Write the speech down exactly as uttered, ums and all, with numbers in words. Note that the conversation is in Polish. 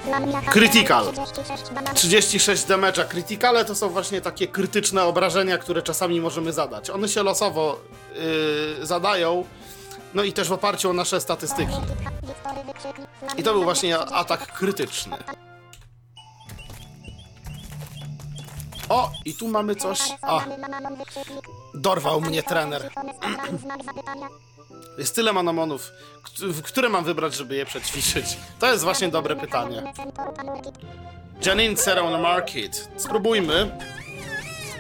Critical. trzydzieści sześć damage'a. Criticale to są właśnie takie krytyczne obrażenia, które czasami możemy zadać. One się losowo yy, zadają, no i też w oparciu o nasze statystyki. I to był właśnie atak krytyczny. O, i tu mamy coś. A, dorwał mnie trener. Jest tyle manomonów. Które mam wybrać, żeby je przećwiczyć? To jest właśnie dobre pytanie. Janine Serra on the market. Spróbujmy.